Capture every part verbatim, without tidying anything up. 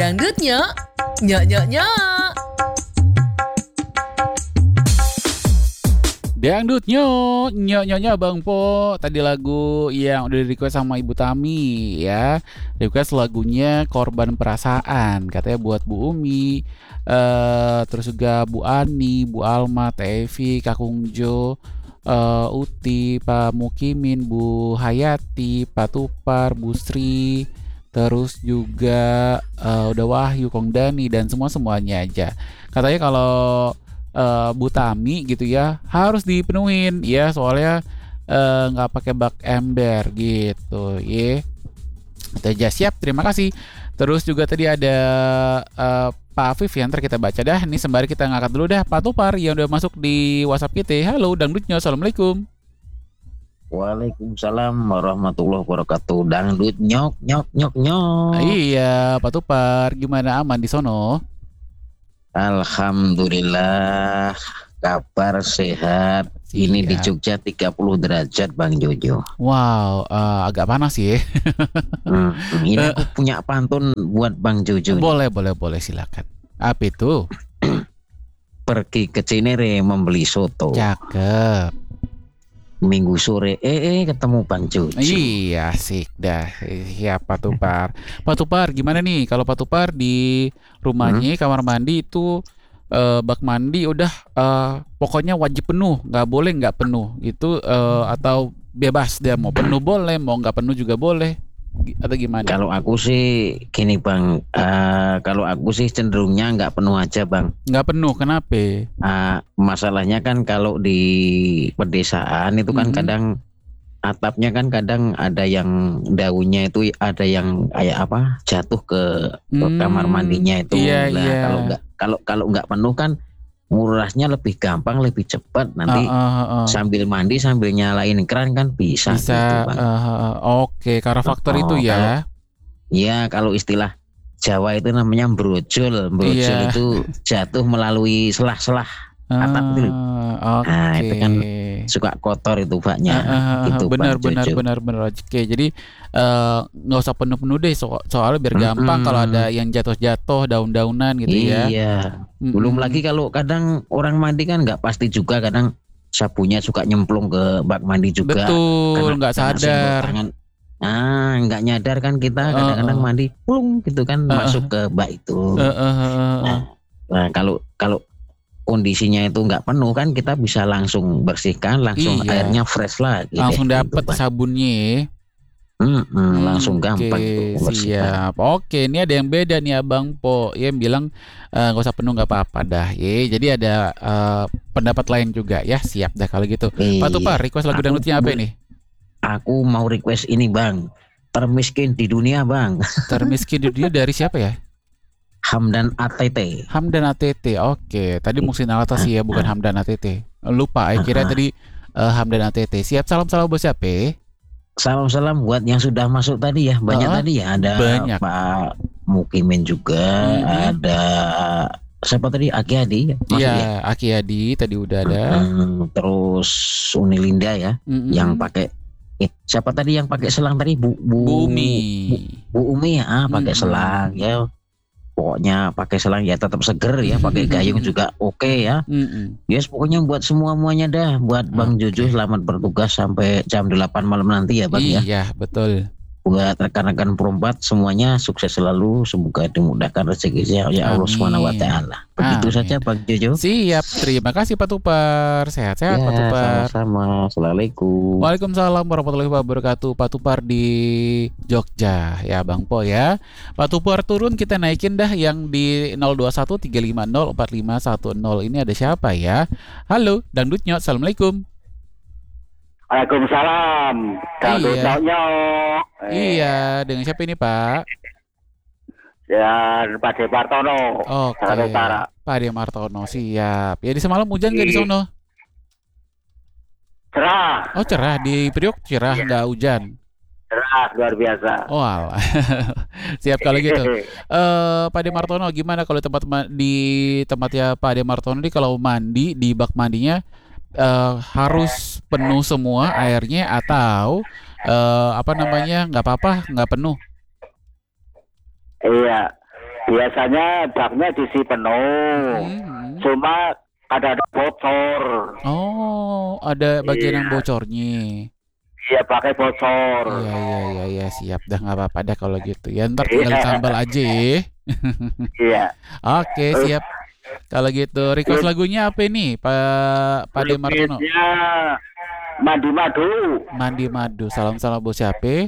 Dangdutnya, nyok nyok nyok. Dangdutnya, nyok nyok nyok Bang Po. Tadi lagu yang udah di request sama Ibu Tami ya. Request lagunya Korban Perasaan. Katanya buat Bu Umi, uh, terus juga Bu Ani, Bu Alma, Tevi, Kakung Jo, uh, Uti, Pak Mukimin, Bu Hayati, Pak Tupar, Bu Sri, terus juga uh, udah Wahyu, Kong Dani, dan semua-semuanya aja. Katanya kalau uh, Bu Tami gitu ya harus dipenuhin ya, soalnya nggak uh, pakai bak ember gitu ya. Kita aja siap, terima kasih. Terus juga tadi ada uh, Pak Afif ya, ntar kita baca dah. Ini sembari kita ngangkat dulu dah Pak Tupar yang udah masuk di WhatsApp kita. Halo Dangdutnya, assalamualaikum. Waalaikumsalam warahmatullahi wabarakatuh. Dangdut nyok nyok nyok nyok. Iya Pak Tupar, gimana, aman di sono? Alhamdulillah, kabar sehat. Siap. Ini di Jogja tiga puluh derajat Bang Jojo. Wow, uh, agak panas ya. hmm, Ini aku punya pantun buat Bang Jojo. Boleh, boleh, boleh, silakan. Apa itu? Pergi ke Cinere membeli soto. Cakep. Minggu sore eh, eh ketemu Bang Jojo. Iya, asik dah. Siapa Pak Tupar? Pak Tupar gimana nih kalau Pak Tupar di rumahnya hmm? kamar mandi itu uh, bak mandi udah uh, pokoknya wajib penuh, nggak boleh nggak penuh itu uh, atau bebas dia mau penuh boleh, mau nggak penuh juga boleh atau gimana? Kalau aku sih gini Bang, uh, kalau aku sih cenderungnya nggak penuh aja Bang. Nggak penuh, kenapa? Uh, masalahnya kan kalau di pedesaan itu kan hmm. kadang atapnya kan kadang ada yang daunnya itu ada yang kayak apa jatuh ke, ke hmm. kamar mandinya itu. Iya, nah iya. kalau nggak kalau kalau nggak penuh kan ngurasnya lebih gampang, lebih cepat. Nanti uh, uh, uh. sambil mandi sambil nyalain keran kan bisa, bisa gitu, Bang. Uh, uh, Oke, okay. Karena faktor uh, itu ya. Iya, kalau, kalau istilah Jawa itu namanya brojol. Brojol yeah. itu jatuh melalui selah-selah atap itu. Okay. Nah, itu kan suka kotor itu baknya. Uh, uh, gitu, benar, benar, benar, benar. Oke, jadi nggak uh, usah penuh-penuh deh so soalnya biar gampang mm-hmm. kalau ada yang jatuh-jatuh daun-daunan gitu iya. ya. Iya. Mm-hmm. Belum lagi kalau kadang orang mandi kan nggak pasti juga, kadang sabunnya suka nyemplung ke bak mandi juga. Betul, nggak sadar. Nah, nggak nyadar kan kita kadang-kadang uh, uh. mandi, plung gitu kan uh, uh. masuk ke bak itu. Uh, uh, uh. Nah, nah kalau kalau kondisinya itu nggak penuh kan kita bisa langsung bersihkan, langsung iya. airnya fresh lagi. Langsung deh, dapet gitu, sabunnya. Hmm, hmm, hmm, langsung okay, gampang tuh, siap. Oke, ini ada yang beda nih Abang Po. Ya, yang bilang uh, gak usah penuh nggak apa-apa dah. Ya, jadi ada uh, pendapat lain juga ya. Siap dah kalau gitu. Iya. Pak Tupar, request lagu dangdutnya apa nih? Aku mau request ini Bang. Termiskin di dunia Bang. Termiskin di dunia dari siapa ya? Hamdan A T T. Hamdan A T T. Oke, tadi Muhsin Alatas ya, bukan Hamdan A T T. Lupa, kira tadi uh, Hamdan A T T. Siap, salam-salam buat siapa? Salam-salam buat yang sudah masuk tadi ya. Banyak uh, tadi ya. Ada banyak. Pak Mukimin juga, hmm. ada siapa tadi? Aki Adi. Iya, ya? Aki Adi tadi udah ada. Hmm, terus Unilinda ya, hmm. yang pakai eh, siapa tadi yang pakai selang tadi? Bu Bu, Bu Umi. Bu, Bu Umi ya, ah, pakai hmm. selang ya. Pokoknya pakai selang ya tetap seger ya, pakai gayung juga oke okay ya. Mm-hmm. Yes, pokoknya buat semua-muanya dah, buat Bang okay. Jojo selamat bertugas sampai jam delapan malam nanti ya Bang. Iya, ya. Iya, betul. Buat rekan-rekan perempat semuanya sukses selalu, semoga dimudahkan rezekinya ya Allah subhanahu wa taala. Begitu Amin. Saja Bang Jojo. Siap, terima kasih Pak Tupar. Sehat-sehat ya, Pak Tupar. Sama-sama. Assalamualaikum. Waalaikumsalam warahmatullahi wabarakatuh. Pak Tupar di Jogja ya Bang Po ya. Pak Tupar turun, kita naikin dah yang di nol dua satu tiga lima nol empat lima satu nol. Ini ada siapa ya? Halo, Dangdutnya. Assalamualaikum. Waalaikumsalam. Dangdutnya. Iya. Iya, dengan siapa ini Pak? Ya, Pak De Martono. Oke. Okay. Pak De Martono, siap. Ya, di semalam hujan nggak di sono? Cerah. Oh, cerah. Di Priok cerah, nggak iya. hujan? Cerah, luar biasa. Oh, alah. Siap kalau gitu. uh, Pak De Martono, gimana kalau tempat di tempatnya Pak De Martono ini kalau mandi di bak mandinya uh, harus penuh semua airnya atau uh, apa namanya nggak apa-apa nggak penuh? Iya, biasanya baknya diisi penuh. Hmm. Cuma ada ada bocor. Oh, ada bagian yang Iya. bocornya. Iya, pakai bocor. Iya iya iya iya siap dah nggak apa-apa dah kalau gitu ya ntar tinggal Iya. ditambal aja ya. Iya. Oke siap. Kalau gitu request lagunya apa ini Pak Pak De Martono? Requestnya Mandi Madu. Mandi Madu. Salam-salam buat siapa?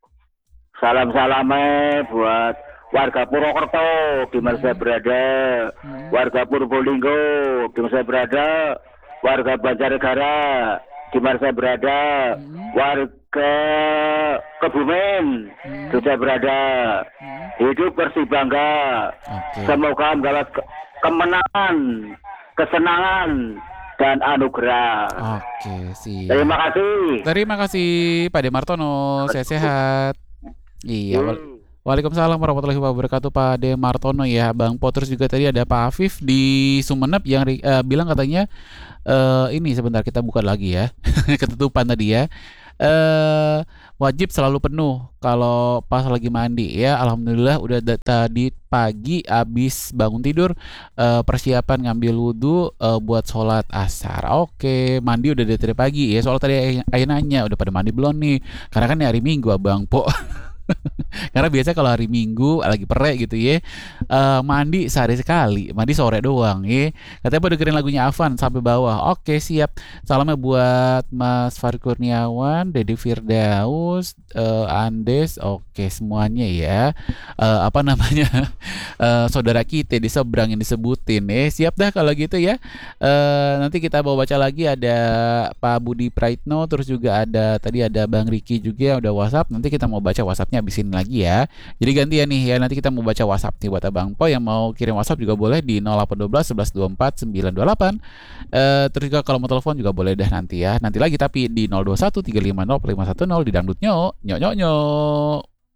Salam-salamnya buat warga Purwokerto di mana saya berada, Hmm. warga Purbolinggo di mana saya berada, warga Banjarnegara di mana saya berada, Hmm. warga Kebumen Hmm. di mana saya berada. Hmm. Hidup bersih bangga. Oke. Semoga mendapat ke- kemenangan, kesenangan, dan anugerah. Oke siap. Terima kasih. Terima kasih Pak De Martono. Sehat-sehat. Iya. wal- Hmm. Waalaikumsalam warahmatullahi wabarakatuh Pak De Martono ya Bang Po. Terus juga tadi ada Pak Afif di Sumenep yang ri- eh, bilang katanya eh, ini sebentar kita buka lagi ya. Ketutupan tadi ya. Eh wajib selalu penuh kalau pas lagi mandi ya. Alhamdulillah udah da- tadi pagi abis bangun tidur eh, persiapan ngambil wudhu eh, buat sholat asar. Oke, mandi udah dari pagi ya. Soal tadi Ayah Ayah nanya udah pada mandi belum nih? Karena kan ini hari Minggu Abang Po. Karena biasa kalau hari Minggu lagi perek gitu ya eh, mandi sehari sekali, mandi sore doang ya. Katanya pada dengerin lagunya Avan sampai bawah. Oke siap. Salamnya buat Mas Fahri Kurniawan, Dedi Firdaus, eh, Andes, oke semuanya ya. Eh, apa namanya eh, saudara kita di seberang yang disebutin ya. Siap dah kalau gitu ya. Eh, nanti kita mau baca lagi ada Pak Budi Praitno, terus juga ada tadi ada Bang Riki juga yang udah WhatsApp. Nanti kita mau baca WhatsAppnya habis ini lagi ya. Jadi gantian nih ya, nanti kita mau baca WhatsApp nih buat Abang Po yang mau kirim WhatsApp juga boleh di nol delapan satu dua sebelas dua puluh empat sembilan dua puluh delapan. Eh, terus juga kalau mau telepon juga boleh dah nanti ya. Nanti lagi tapi di nol dua satu tiga lima nol lima satu nol di Dangdut Nyok. Nyok nyok nyok.